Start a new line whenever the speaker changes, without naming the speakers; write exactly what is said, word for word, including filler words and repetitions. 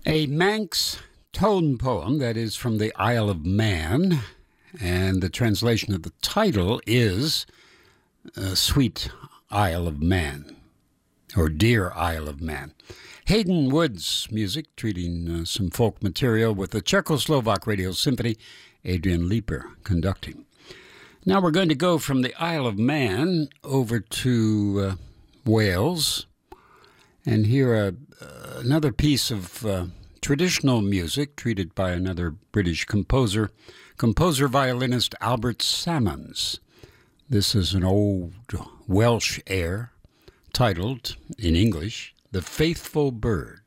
A Manx tone poem that is from the Isle of Man, and the translation of the title is uh, Sweet Isle of Man, or Dear Isle of Man. Hayden Wood's music, treating uh, some folk material with the Czechoslovak Radio Symphony, Adrian Leeper conducting. Now we're going to go from the Isle of Man over to uh, Wales and hear a, uh, another piece of uh, traditional music treated by another British composer, composer-violinist Albert Salmons. This is an old Welsh air titled, in English, The Faithful Bird.